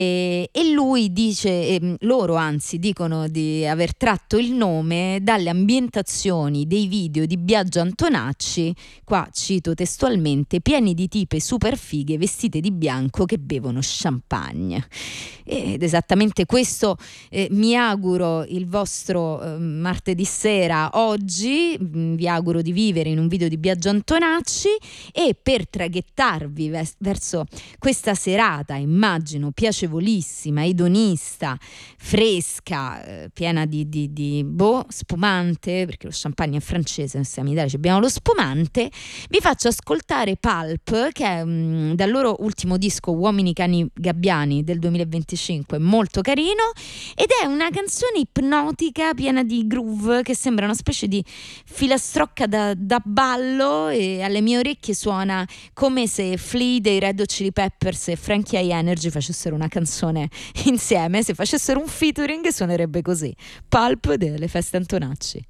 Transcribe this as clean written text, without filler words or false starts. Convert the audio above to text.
e lui dice, loro anzi dicono di aver tratto il nome dalle ambientazioni dei video di Biagio Antonacci, qua cito testualmente, pieni di tipe super fighe vestite di bianco che bevono champagne. Ed esattamente questo mi auguro il vostro martedì sera oggi, vi auguro di vivere in un video di Biagio Antonacci, e per traghettarvi verso questa serata, immagino piacevolissima, edonista, fresca, piena di spumante, perché lo champagne è francese, noi siamo in Italia, abbiamo lo spumante, vi faccio ascoltare Pulp, che è dal loro ultimo disco Uomini Cani Gabbiani del 2025, molto carino, ed è una canzone ipnotica piena di groove che sembra una specie di filastrocca da ballo, e alle mie orecchie suona come se Flea dei Red Hot Chili Peppers e Frankie High Energy facessero una canzone insieme. Se facessero un featuring suonerebbe così: Pulp delle Feste Antonacci.